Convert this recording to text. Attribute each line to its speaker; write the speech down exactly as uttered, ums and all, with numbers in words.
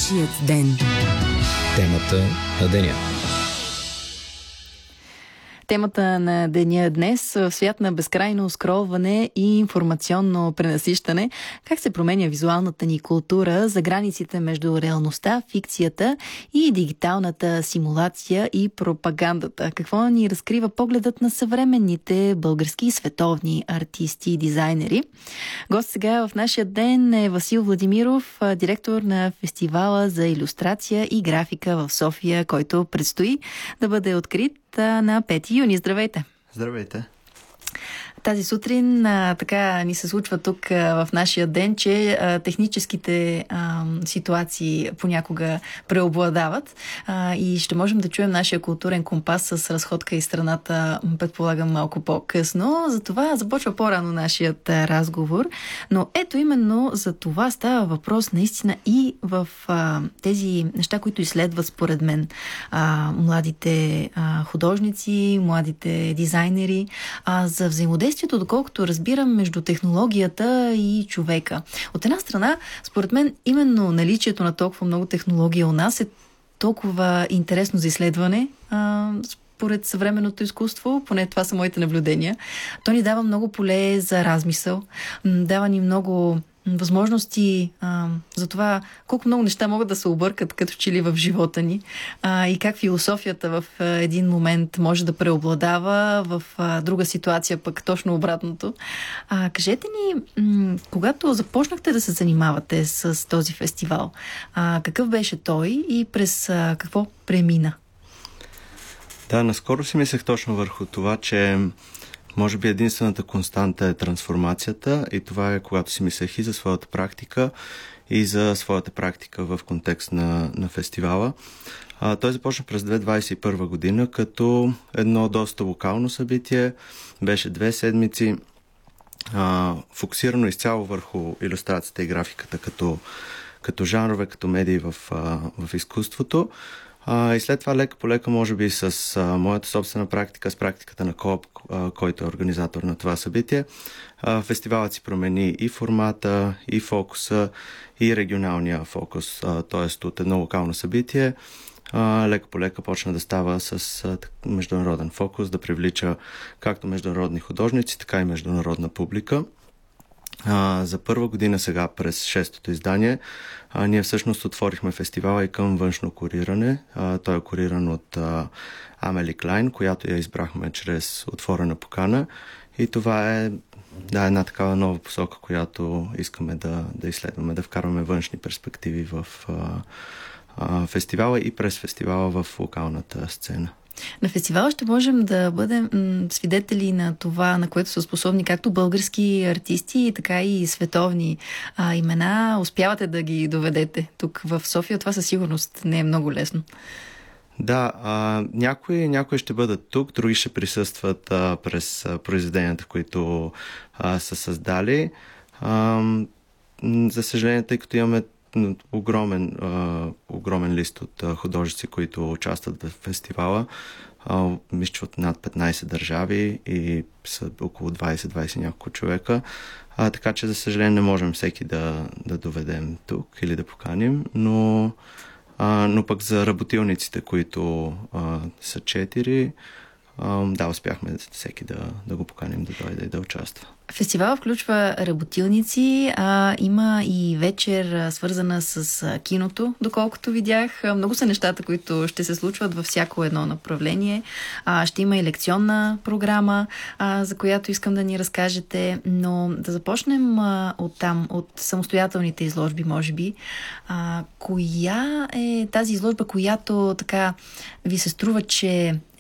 Speaker 1: Нашият ден.
Speaker 2: Темата на деня.
Speaker 3: Темата на деня днес в свят на безкрайно скролване и информационно пренасищане. Как се променя визуалната ни култура за границите между реалността, фикцията и дигиталната симулация и пропагандата? Какво ни разкрива погледът на съвременните български и световни артисти и дизайнери? Гост сега в нашия ден е Васил Владимиров, директор на фестивала за илюстрация и графика в София, който предстои да бъде открит на пети юни. Здравейте!
Speaker 4: Здравейте!
Speaker 3: Тази сутрин а, така ни се случва тук а, в нашия ден, че а, техническите а, ситуации понякога преобладават а, и ще можем да чуем нашия културен компас с разходка и страната, предполагам, малко по-късно. Затова започва по-рано нашият а, разговор. Но ето именно за това става въпрос наистина и в а, тези неща, които изследват според мен а, младите а, художници, младите дизайнери, а, за взаимодействие, доколкото разбирам, между технологията и човека. От една страна, според мен, именно наличието на толкова много технология у нас е толкова интересно за изследване, а, според съвременното изкуство, поне това са моите наблюдения. То ни дава много поле за размисъл, дава ни много възможности а, за това колко много неща могат да се объркат като че ли в живота ни а, и как философията в а, един момент може да преобладава, в а, друга ситуация пък точно обратното. А, кажете ни, м- когато започнахте да се занимавате с този фестивал, а, какъв беше той и през а, какво премина?
Speaker 4: Да, наскоро си мислех точно върху това, че може би единствената константа е трансформацията и това е когато си мислех и за своята практика и за своята практика в контекст на, на фестивала. А, той започна през две хиляди двадесет и първа година като едно доста локално събитие. Беше две седмици, а, фокусирано изцяло върху илюстрацията и графиката като, като жанрове, като медии в, а, в изкуството. Uh, и след това лека по лека, може би с uh, моята собствена практика, с практиката на Кооп, uh, който е организатор на това събитие, uh, фестивалът си промени и формата, и фокуса, и регионалния фокус. Uh, т.е. от едно локално събитие uh, лека по лека почна да става с uh, международен фокус, да привлича както международни художници, така и международна публика. Uh, за първа година сега, през шестото издание, uh, ние всъщност отворихме фестивала и към външно куриране. Uh, той е куриран от uh, Амели Клайн, която я избрахме чрез отворена покана. И това е да, една такава нова посока, която искаме да, да изследваме, да вкарваме външни перспективи в uh, uh, фестивала и през фестивала в локалната сцена.
Speaker 3: На фестивала ще можем да бъдем м, свидетели на това, на което са способни както български артисти, така и световни а, имена. Успявате да ги доведете тук в София. Това със сигурност не е много лесно.
Speaker 4: Да, а, някои, някои ще бъдат тук, други ще присъстват а, през а, произведенията, които а, са създали. А, за съжаление, тъй като имаме огромен, а, огромен лист от а, художници, които участват в фестивала. А, мисля, от над петнайсет държави и са около двайсет до двайсет няколко човека. А, така че, за съжаление, не можем всеки да, да доведем тук или да поканим, но, а, но пък за работилниците, които а, са четири, а, да, успяхме всеки да, да го поканим да дойде и да участва.
Speaker 3: Фестивалът включва работилници, а има и вечер свързана с киното, доколкото видях. Много са нещата, които ще се случват във всяко едно направление. А, ще има и лекционна програма, а, за която искам да ни разкажете, но да започнем а, от там, от самостоятелните изложби, може би. А, коя е тази изложба, която така ви се струва, че